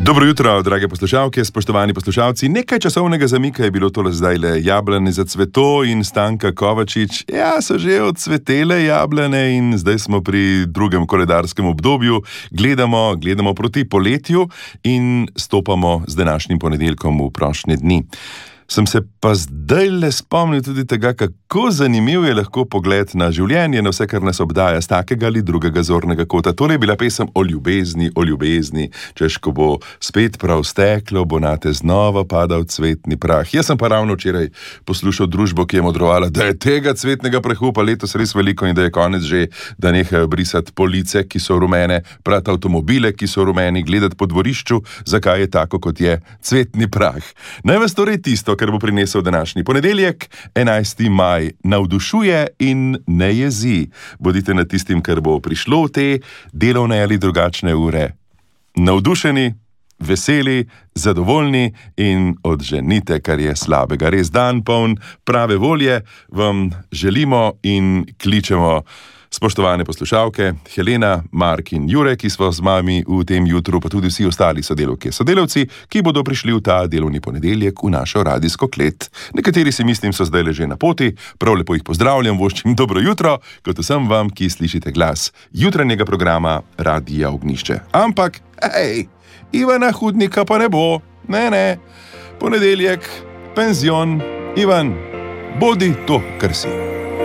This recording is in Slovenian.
Dobro jutro, drage poslušalke, spoštovani poslušalci. Nekaj časovnega zamika je bilo tole zdajle. Jablane za cveto in Stanka Kovačič. Ja, so že odcvetele jablane in zdaj smo pri drugem koledarskem obdobju. Gledamo proti poletju in stopamo z današnjim ponedeljkom v prošnje dni. Sem se pa zdajle spomnil tudi tega, kako zanimiv je lahko pogled na življenje, na vse, kar nas obdaja z takega ali drugega zornega kota. Tole je bila pesem o ljubezni, češ, ko bo spet prav steklo, bo nate znova padal cvetni prah. Jaz sem pa ravno včeraj poslušal družbo, ki je modrovala, da je tega cvetnega prahu pa letos res veliko in da je konec že, da nehajo brisati police, ki so rumene, prati avtomobile, ki so rumeni, gledati po dvorišču, zakaj je tako, kot je cvetni prah. Naj vas torej tisto, kar bo prinesel današnji ponedeljek, 11. maj, navdušuje in ne jezi. Bodite nad tistim, kar bo prišlo v te delovne ali drugačne ure. Navdušeni, veseli, zadovoljni in odženite, kar je slabega. Res dan poln prave volje vam želimo in kličemo. Spoštovane poslušalke, Helena, Mark in Jure, ki smo z vami v tem jutru, pa tudi vsi ostali sodelavci, ki bodo prišli v ta delovni ponedeljek v našo radijsko klet. Nekateri si mislim so zdaj že na poti, prav lepo jih pozdravljam, voščim dobro jutro, kot vsem vam, ki slišite glas jutranjega programa Radija Ognjišče. Ampak, Ivana Hudnika pa ne bo, ne, ponedeljek, penzion, Ivan, bodi to, kar si.